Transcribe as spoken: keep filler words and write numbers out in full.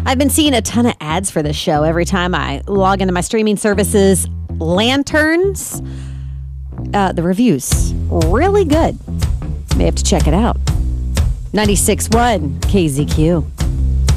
I've been seeing a ton of ads for this show every time I log into my streaming services. Lanterns. Uh, the reviews, really good. May have to check it out. ninety-six point one K Z Q.